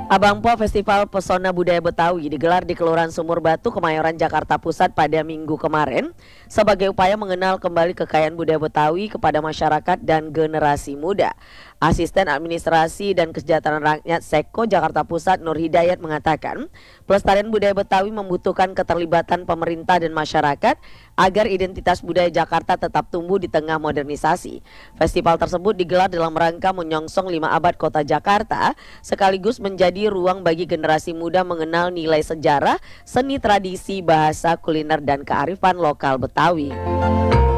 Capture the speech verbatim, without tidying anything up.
Abang Po Festival Pesona Budaya Betawi digelar di Kelurahan Sumur Batu, Kemayoran, Jakarta Pusat pada Minggu kemarin sebagai upaya mengenal kembali kekayaan budaya Betawi kepada masyarakat dan generasi muda. Asisten Administrasi dan Kesejahteraan Rakyat Seko Jakarta Pusat Nur Hidayat mengatakan, pelestarian budaya Betawi membutuhkan keterlibatan pemerintah dan masyarakat agar identitas budaya Jakarta tetap tumbuh di tengah modernisasi. Festival tersebut digelar dalam rangka menyongsong lima abad kota Jakarta, sekaligus menjadi ruang bagi generasi muda mengenal nilai sejarah, seni tradisi, bahasa, kuliner, dan kearifan lokal Betawi.